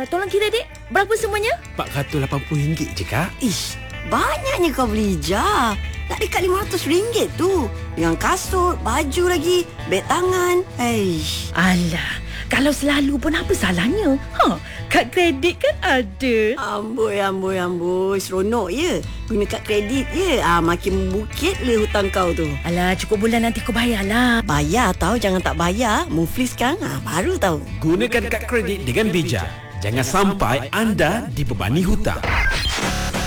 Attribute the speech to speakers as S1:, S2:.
S1: Tolong kira, Dek. Berapa semuanya?
S2: RM480 je, Kak.
S3: Ish, banyaknya kau beli Ijah. Tak dekat RM500 tu. Dengan kasut, baju lagi, beg tangan. Eish.
S1: Alah, kalau selalu pun apa salahnya? Kad kredit kan ada.
S3: Amboi. Seronok je. Guna kad kredit je. Makin membukit le hutang kau tu.
S1: Alah, cukup bulan nanti kau bayarlah.
S3: Bayar tau, jangan tak bayar. Muflis sekarang baru tahu.
S2: Gunakan kad kredit dengan bijak. Jangan sampai anda dibebani hutang.